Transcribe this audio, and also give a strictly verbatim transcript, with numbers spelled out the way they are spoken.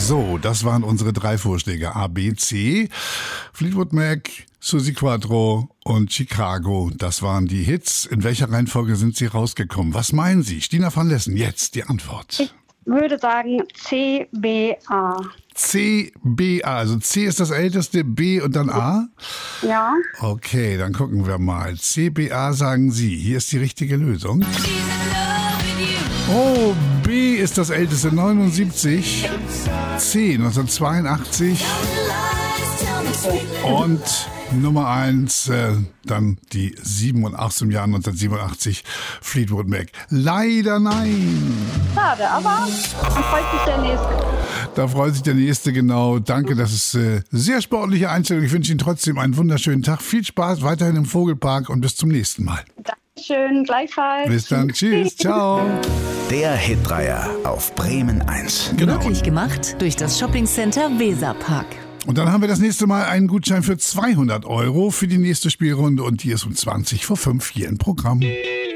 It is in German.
So, das waren unsere drei Vorschläge. A, B, C. Fleetwood Mac, Suzi Quatro und Chicago. Das waren die Hits. In welcher Reihenfolge sind sie rausgekommen? Was meinen Sie? Stina van Lessen, jetzt die Antwort. Ich würde sagen C, B, A. C, B, A. Also C ist das älteste, B und dann A? Ja. Okay, dann gucken wir mal. C, B, A sagen Sie. Hier ist die richtige Lösung. Oh, B ist das älteste, neunundsiebzig. C, neunzehnhundertzweiundachtzig. Und Nummer eins, äh, dann die sieben und acht im Jahr neunzehnhundertsiebenundachtzig, Fleetwood Mac. Leider nein. Schade, aber dann freut sich der Nächste. Da freut sich der Nächste, genau. Danke, das ist äh, sehr sportliche Einstellung. Ich wünsche Ihnen trotzdem einen wunderschönen Tag. Viel Spaß weiterhin im Vogelpark und bis zum nächsten Mal. Dankeschön, gleichfalls. Bis dann, tschüss, ciao. Der Hitdreier auf Bremen eins. Genau. Möglich gemacht durch das Shoppingcenter Weserpark. Und dann haben wir das nächste Mal einen Gutschein für zweihundert Euro für die nächste Spielrunde und die ist um zwanzig vor fünf hier im Programm.